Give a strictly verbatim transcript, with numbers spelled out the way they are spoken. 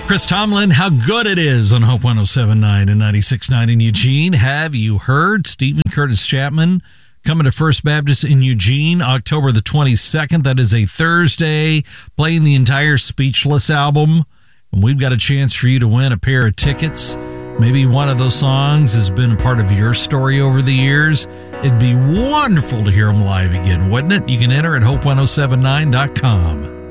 Chris Tomlin, How Good It Is on Hope one oh seven point nine and ninety-six point nine in Eugene. Have you heard? Stephen Curtis Chapman coming to First Baptist in Eugene, October the twenty-second. That is a Thursday, playing the entire Speechless album. And we've got a chance for you to win a pair of tickets. Maybe one of those songs has been a part of your story over the years. It'd be wonderful to hear them live again, wouldn't it? You can enter at hope one oh seven nine dot com.